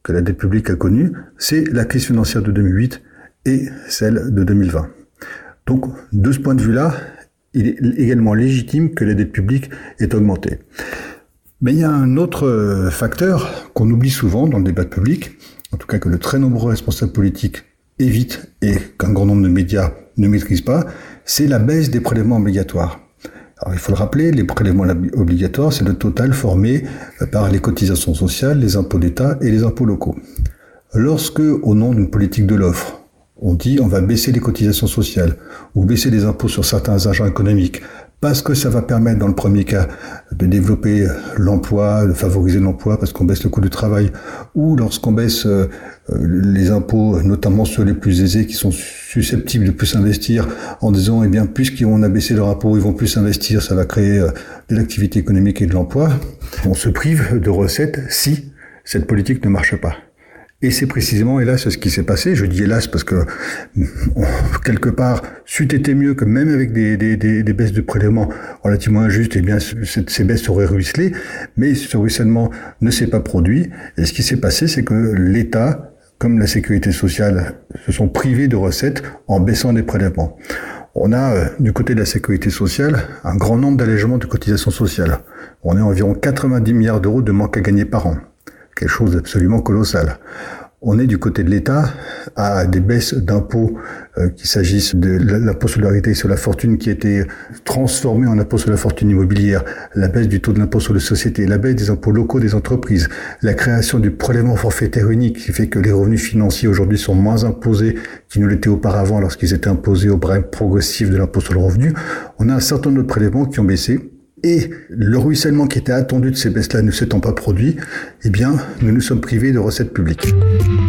que la dette publique a connue, c'est la crise financière de 2008 et celle de 2020. Donc, de ce point de vue-là, il est également légitime que la dette publique ait augmenté. Mais il y a un autre facteur qu'on oublie souvent dans le débat public, en tout cas que de très nombreux responsables politiques évitent et qu'un grand nombre de médias ne maîtrisent pas, c'est la baisse des prélèvements obligatoires. Alors, il faut le rappeler, les prélèvements obligatoires, c'est le total formé par les cotisations sociales, les impôts d'État et les impôts locaux. Lorsque, au nom d'une politique de l'offre, on dit on va baisser les cotisations sociales ou baisser les impôts sur certains agents économiques parce que ça va permettre dans le premier cas de développer l'emploi, de favoriser l'emploi parce qu'on baisse le coût du travail, ou lorsqu'on baisse les impôts notamment sur les plus aisés qui sont susceptibles de plus investir en disant eh bien puisqu'on a baissé leur impôt ils vont plus investir, ça va créer de l'activité économique et de l'emploi. On se prive de recettes si cette politique ne marche pas. Et c'est précisément, hélas, ce qui s'est passé. Je dis hélas parce que, quelque part, c'eût été mieux que même avec des baisses de prélèvements relativement injustes, eh bien, ces baisses auraient ruisselé. Mais ce ruissellement ne s'est pas produit. Et ce qui s'est passé, c'est que l'État, comme la sécurité sociale, se sont privés de recettes en baissant des prélèvements. On a, du côté de la sécurité sociale, un grand nombre d'allègements de cotisations sociales. On a environ 90 milliards d'euros de manque à gagner par an. Quelque chose d'absolument colossal. On est du côté de l'État à des baisses d'impôts, qu'il s'agisse de l'impôt sur la réalité sur la fortune qui a été transformé en impôt sur la fortune immobilière, la baisse du taux de l'impôt sur les sociétés, la baisse des impôts locaux des entreprises, la création du prélèvement forfaitaire unique qui fait que les revenus financiers aujourd'hui sont moins imposés qu'ils ne l'étaient auparavant lorsqu'ils étaient imposés au barème progressif de l'impôt sur le revenu. On a un certain nombre de prélèvements qui ont baissé. Et le ruissellement qui était attendu de ces baisses-là ne s'étant pas produit, eh bien, nous nous sommes privés de recettes publiques.